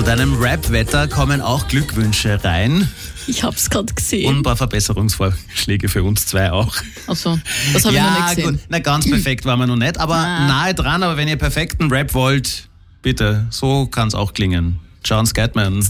Zu deinem Rap-Wetter kommen auch Glückwünsche rein. Ich hab's gerade gesehen. Und ein paar Verbesserungsvorschläge für uns zwei auch. Achso, das habe ich noch nicht gesehen. Gut. Na, ganz perfekt waren wir noch nicht, aber nahe dran. Aber wenn ihr perfekten Rap wollt, bitte, so kann's auch klingen. John Scatman.